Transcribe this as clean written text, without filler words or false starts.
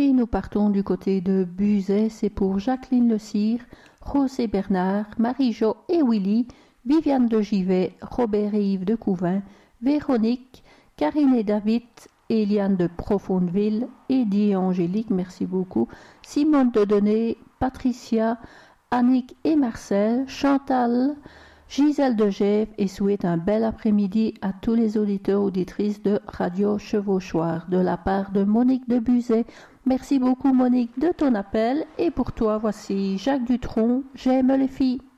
Et nous partons du côté de Buzet, c'est pour Jacqueline Le Cire, Rosé Bernard, Marie-Jo et Willy, Viviane de Givet, Robert et Yves de Couvin, Véronique, Karine et David, Eliane de Profondeville, Eddie et Angélique, merci beaucoup, Simone de Donnet, Patricia, Annick et Marcel, Chantal, Gisèle de Gève et souhaite un bel après-midi à tous les auditeurs auditrices de Radio Chevauchoir de la part de Monique de Buzet. Merci beaucoup Monique de ton appel et pour toi voici Jacques Dutronc, J'aime les filles.